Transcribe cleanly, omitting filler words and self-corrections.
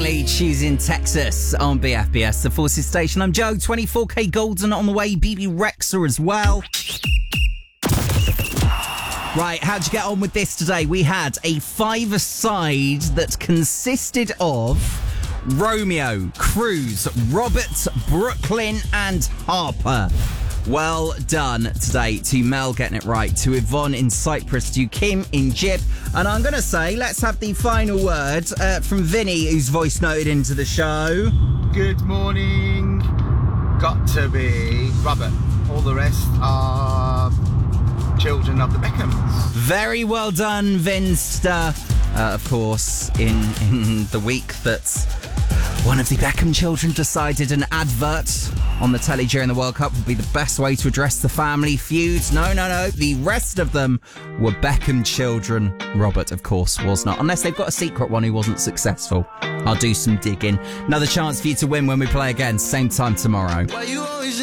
Langley choosing Texas on BFBS, the Forces station. I'm Joe, 24K Golden on the way, BB Rexa as well. Right, how'd you get on with this today? We had a five-a-side that consisted of Romeo, Cruz, Robert, Brooklyn and Harper. Well done today to Mel getting it right, to Yvonne in Cyprus, to Kim in Jib. And I'm going to say, let's have the final word from Vinny, who's voice noted into the show. Good morning. Got to be Robert. All the rest are children of the Beckhams. Very well done, Vinster. Of course, in the week that one of the Beckham children decided an advert on the telly during the World Cup would be the best way to address the family feuds. No. The rest of them were Beckham children. Robert, of course, was not. Unless they've got a secret one who wasn't successful. I'll do some digging. Another chance for you to win when we play again. Same time tomorrow.